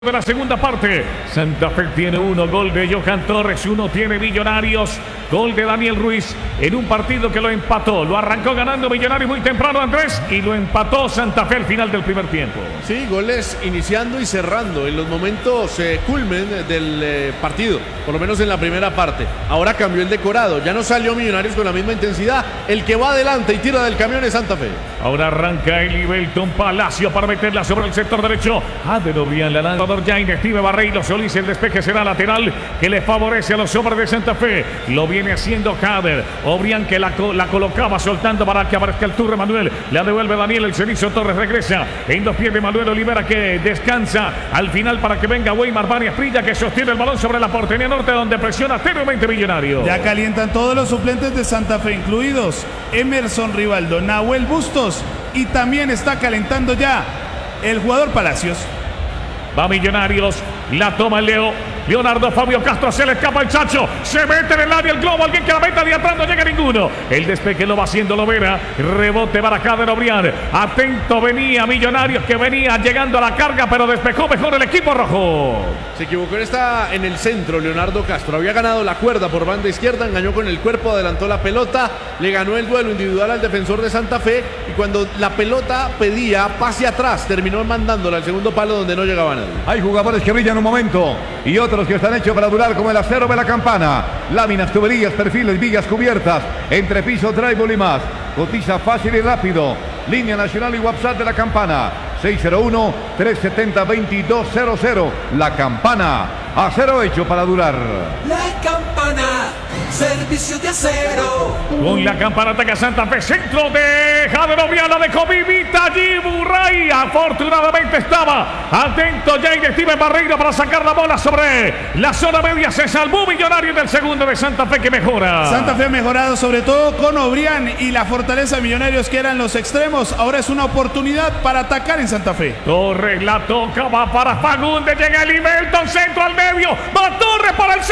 De la segunda parte, Santa Fe tiene uno, gol de Johan Torres, uno tiene Millonarios, gol de Daniel Ruiz en un partido que lo empató, lo arrancó ganando Millonarios muy temprano Andrés y lo empató Santa Fe al final del primer tiempo. Sí, goles iniciando y cerrando en los momentos culmen del partido, por lo menos en la primera parte. Ahora cambió el decorado, ya no salió Millonarios con la misma intensidad, el que va adelante y tira del camión es Santa Fe. Ahora arranca Elibelton Palacio para meterla sobre el sector derecho, Obrián la lanza. Jaime Steve Barreiro Solís, el despeje será lateral que le favorece a los hombres de Santa Fe. Lo viene haciendo Jader. Obrián que la colocaba soltando para que aparezca el Turre Manuel. La devuelve Daniel, el Cenizo Torres regresa en los pies de Manuel Olivera que descansa al final para que venga Weimar Barias Prilla que sostiene el balón sobre la portería norte donde presiona tenuemente Millonario. Ya calientan todos los suplentes de Santa Fe, incluidos Emerson Rivaldo, Nahuel Bustos y también está calentando ya el jugador Palacios. Va Millonarios, la toma el Leonardo Fabio Castro, se le escapa el Chacho, se mete en el área el globo, alguien que la meta de atrás, no llega ninguno. El despeje lo va haciendo Lovera, rebote para Jader Obrián, atento venía Millonarios que venía llegando a la carga, pero despejó mejor el equipo rojo. Se equivocó, está en el centro Leonardo Castro, había ganado la cuerda por banda izquierda, engañó con el cuerpo, adelantó la pelota, le ganó el duelo individual al defensor de Santa Fe y cuando la pelota pedía pase atrás, terminó mandándola al segundo palo donde no llegaba nadie. Hay jugadores que brillan un momento y otros que están hechos para durar como el acero de la campana. Láminas, tuberías, perfiles, vigas cubiertas, entrepiso, drywall y más. Cotiza fácil y rápido. Línea nacional y WhatsApp de la campana. 601-370-2200. La campana. Acero hecho para durar. La campana. Servicio de acero. Con la campana ataca Santa Fe. Centro de Jader Obrián, la dejó vivita allí Burray. Afortunadamente estaba atento Jaime Steven Barreiro para sacar la bola sobre la zona media. Se salvó Millonario del segundo de Santa Fe que mejora. Santa Fe ha mejorado sobre todo con Obrián y la fortaleza de Millonarios que eran los extremos. Ahora es una oportunidad para atacar en Santa Fe. Torres la toca, va para Fagundes, llega Elibelton, centro al medio. Va Torres para el